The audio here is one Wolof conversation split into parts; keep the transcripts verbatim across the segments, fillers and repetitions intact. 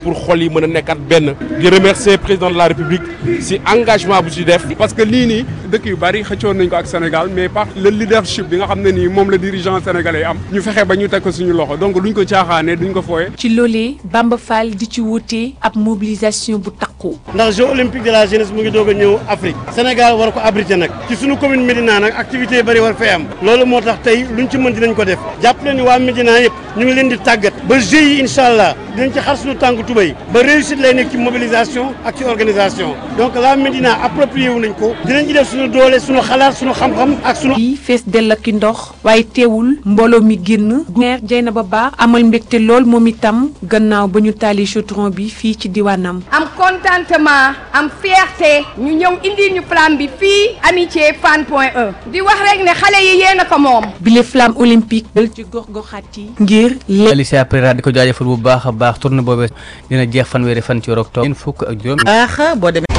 pour xol yi mën a nekkat benn di remercier président de la République si engagement bu ci def parce que lii nii dëkk yu bari xëccoon nañ ko ak Sénégal mais par le leadership bi nga xam ne nii moom la dirigeant sénégalais am ñu fexe ba ñu teg ko suñu loxo donc duñ ko caaxaane duñ ko fooye. ci loolee Bamba Fall di ci wute ab mobilisation bu takku. ndax Jeux olympiques de la jeunesse mu ngi doog a ñëw Afrique Sénégal war ko abriter nag ci suñu commune Médina nag activité yu bari war fee am loolu moo tax tey luñ ci mën dinañ ko def jàpp leen ni waa Médina yëpp ñu ngi leen di tàggat ba Jeux yi incha allah dinañ ci xar suñu tànk tubéy ba réussite lay nekk ci mobilisation ak ci organisation donc la Médina approprié wu nañ ko dinañ ci def suñu doole suñu xalaat suñu xam-xam ak suñu. yi fees dell ak ndox waaye teewul mbooloo mi génn. maire Dieynaba Ba amal mbégte lool moom itam gannaaw ba ñu taali chaudron bi fii ci diwaanam. am contentement am fierté ñu ñëw indi ñu flamme bi fii amitié Fann Point E di wax rek ne xale yi yéen a ko moom. bile flamme olympique dal ci gox-goxaat yi ngir lépp. Alicia Pereira di ko jaajëfal bu baax a baax tournée boobu dina jeex fanweeri fan ci weeru octobre fukk ak juróom. ah boo demee.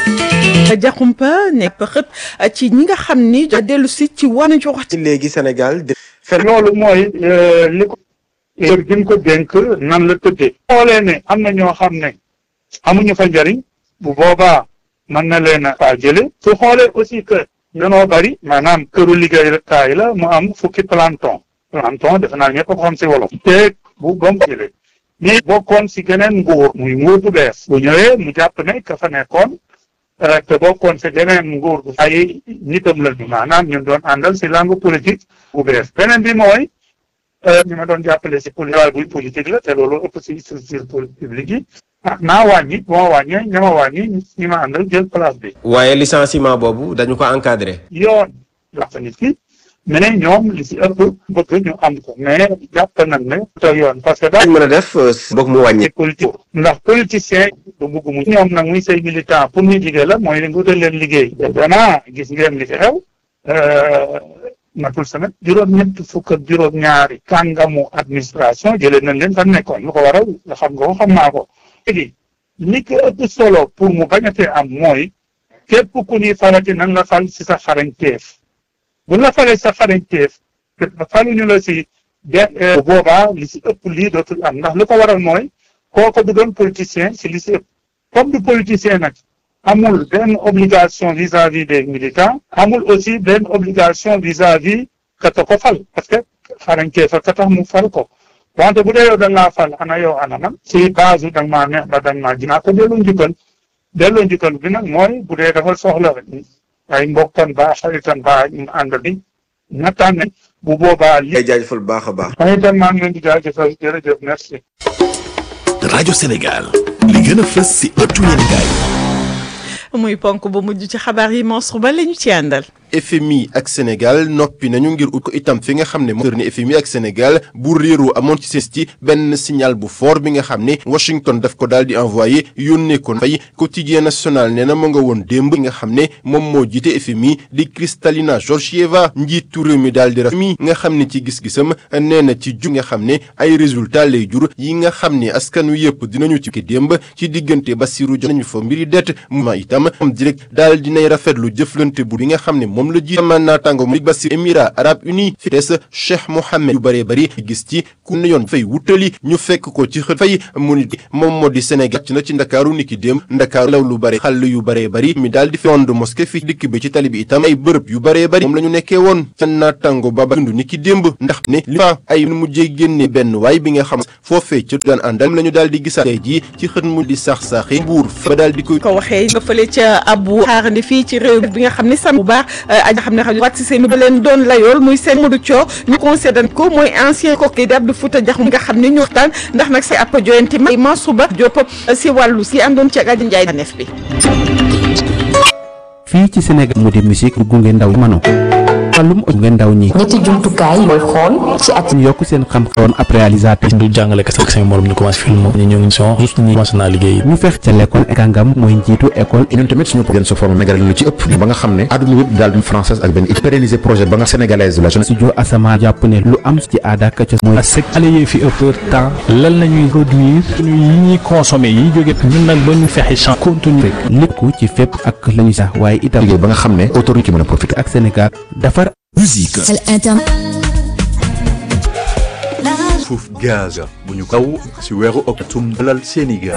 Diakhoumpa nekk xët ci ñi nga xam ni dellu si ci wane ci wax. ci léegi Sénégal. loolu mooy li ko heure gi ko dénk nan la tëddee. xoolee ne am na ñoo xam ne amuñu fa njëriñ bu boobaa mën na leen a faa jële su xoolee aussi que danoo bari maanaam këru liggéeyukaay la mu am fukki planton planton defe naa ñëpp ko xam si wolof. te bu ba mu jëlee mais bokkoon si geneen nguur muy nguur bu bees bu ñëwee mu jàpp ne ka fa nekkoon te bokkoon si geneen nguur bu ay nitam la ñu maanaam ñun doon àndal si langue politique bu bees beneen bi mooy ñu ma doon jàppale si politique buy politique la te loolu ëpp si structure publique yi ah naa wàññi bu ma wàññee ña ma wàññi ñi ma àndal jël place bi. waaye licenciement boobu dañu ko encadré. yoon wax nit ki mais ñoom li si ëpp bëgg ñu am ko mais jàpp nañ ne te yoon parce que dañ mën a def boog mu wàññi. politique ndax politicien du bëgg mu ñoom nag muy say militant pour ñu liggéey la mooy nga wutal leen liggéey. danaa gis ngeen li fi xew matul semaine juróom-ñett fukk ak juróom-ñaari kàngamu administration jëlee nañ leen fa nekkoon lu ko waral nga xam nga ko xam naa ko. léegi li ko ëpp solo pour mu bañatee am mooy képp ku ñuy farati nan la fal si sa xarañteef bu la falee sa xarañteef te faluñu la si de boobaa li si ëpp lii dootul am ndax li ko waral mooy kooku du doon politicien si li si ëpp comme du politicien nag amul benn obligation vis-à-vis des militants amul aussi benn obligation vis-à-vis ka ta ko fal parce que xarañteef ka tax mu fal ko wante bu dee yow da ngaa fal ana yow ana man si base da nga maa neex ba da nga maa dinaa ko delloo njukkal delloo njukkal bi nag mooy bu dee dafa soxla ay mbokkan ba xaritan ba ñu ànd bi ñettaan ne bu boobaa li. ay jaajëfal baax a baax. ay itam maa ngi leen di jaajëfal jërëjëf merci. rajo Sénégal li gën a fës si ëttu yéenekaay. muy ponk bu mujj ci xabaar yi Mansour Ba la ñu ci àndal. F M I ak Sénégal noppi nañu ngir ut ko itam fi nga xam ne moom ni F M I ak Sénégal bu réeroo amoon ci seen ci benn signal bu fort bi nga xam ne Washington daf ko daal di envoyé yónnee ko fay quotidien national nee na mu nga woon démb nga xam ne moom moo jiite F M I di Kristalina Georgieva njiitu réew mi daal di raf mi nga xam ne ci gis-gisam nee na ci ju nga xam ne ay résultat lay jur yi nga xam ne askan wi yëpp dinañu ci ki démb ci diggante Bassirou Diomaye nañu fa mbiri det mu itam am direct daal dinay rafetlu jëflante bu bi nga xam ne moom la jiite man naa tàngo mu Bassirou Émirats Arabes Unis fi des Cheikh Mohammed yu bëree bëri gis ci ku ne yoon fay wutali ñu fekk ko ci xët fay mu ni moom moo di Sénégal ci na ci ndakaaru niki démb ndakaaru law lu bëri xàll yu bëree bëri mi daal di fond mosquée fi dikk bi ci tali bi itam ay bërëb yu bëree bëri moom la ñu nekkee woon man naa tàngo ba ba dund niki démb ndax ne li fa ay mujjee génne benn waay bi nga xam foofee ci daan àndal la ñu daal di gisaat tey jii ci xët mu di sax-saxi buur fa daal di koy ko waxee nga fële ca Abu xaarandi fii ci réew bi nga xam ne sam bu baax aja xam ne xam wàcc seen ba leen doon layool muy seen Modou Thio ñu concédé ko mooy ancien coq di Abdou Fouta Diakhoum nga xam ne ñu waxtaan ndax nag si ab joyante ma Mansour Ba Diop si wàllu si àndoon ci ak Adja Ndiaye neef bi fii ci Sénégal mu di musique gunge ndaw mano wàllum gunge ndaw ñi ñetti jumtukaay mooy xool ci at yokk seen xam-xam ab réalisateur du jàngale kese ak seen morom ñu commencé film ñi ñoo ngi son juste ñi commencé naa liggéey ñu fex ca l'école kàngam mooy njiitu école ñun tamit suñu gën sa forme mégal lu ci ëpp ba nga xam ne àdduna wépp daal di française ak benn pérenniser projet ba nga sénégalaise la studio Asama jàpp ne lu am ci aada ak ca mooy parce que xale yi fi ëpp temps lan la ñuy produire yi ñuy consommer yi jóge ñun nag ba ñu fexe champ contenu lépp ci fépp ak la ñu sax waaye itam ba nga xam ne autorité mën a profiter ak Sénégal defar musique. suuf gaz bu ñu kaw ci weeru octobre dalal Sénégal